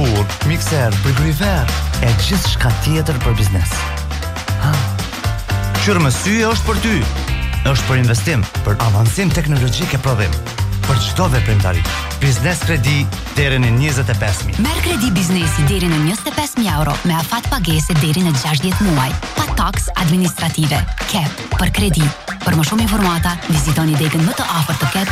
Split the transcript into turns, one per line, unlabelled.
furr, mikser, frigorifer e gjithçka tjetër për biznes. Qurmësye është për ty. Është për investim, për avancim teknologjik e prodhim, për çdo veprimtari. Biznes kredi deri në 25.000.
Merr kredi biznesi deri në 25.000 euro me afat pagese deri në 60 muaj, pa taks administrative. KEP për kredi. Për më shumë informata, vizitoni degën më të afërt të KEP